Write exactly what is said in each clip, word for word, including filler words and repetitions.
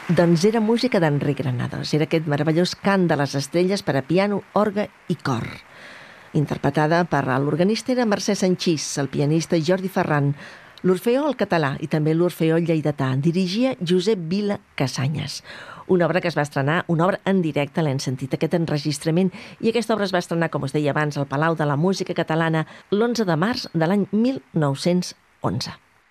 Doncs era música d'Enric Granados. Era aquest meravellós cant de les estrelles per a piano, orgue i cor. Interpretada per l'organista era Mercè Sanchís, el pianista Jordi Ferran, l'Orfeó al català i també l'Orfeó lleidatà. Dirigia Josep Vila Casanyes. Una obra que es va estrenar, una obra en directe, l'hem sentit aquest enregistrament, i aquesta obra es va estrenar, com us deia abans, al Palau de la Música Catalana l'onze de març de l'any mil nou-cents onze.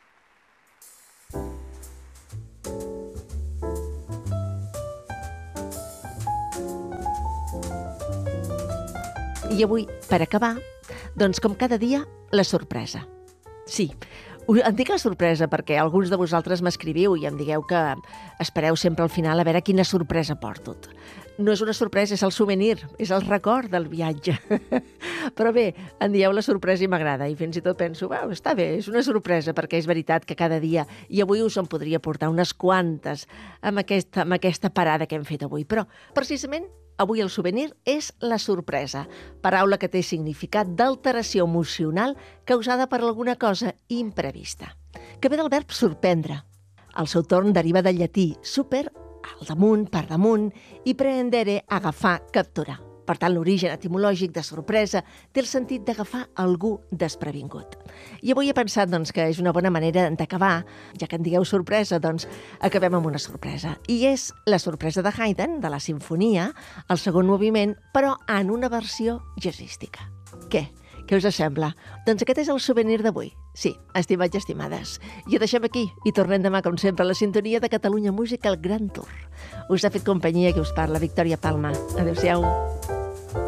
I avui, per acabar, doncs com cada dia, la sorpresa. Sí, em dic la sorpresa perquè alguns de vosaltres m'escriviu i em digueu que espereu sempre al final a veure quina sorpresa porto. No és una sorpresa, és el souvenir, és el record del viatge. Però bé, em dieu la sorpresa i m'agrada, i fins i tot penso, wow, està bé, és una sorpresa, perquè és veritat que cada dia, i avui us en podria portar unes quantes amb aquesta, amb aquesta parada que hem fet avui. Però, precisament, avui el souvenir és la sorpresa, paraula que té significat d'alteració emocional causada per alguna cosa imprevista, que ve del verb sorprendre. Al seu torn deriva del llatí super, al damunt, per damunt, i prendere, agafar, capturar. Per tant, l'origen etimològic de sorpresa té el sentit d'agafar algú desprevingut. I avui he pensat doncs, que és una bona manera d'acabar, ja que en digueu sorpresa, doncs acabem amb una sorpresa. I és la sorpresa de Haydn, de la sinfonia, el segon moviment, però en una versió jazzística. Què? Què us sembla? Doncs aquest és el souvenir d'avui. Sí, estimats i estimades. I ho deixem aquí i tornem demà, com sempre, a la sintonia de Catalunya Música, el Gran Tour. Us ha fet companyia qui us parla, Victòria Palma. Adéu-siau.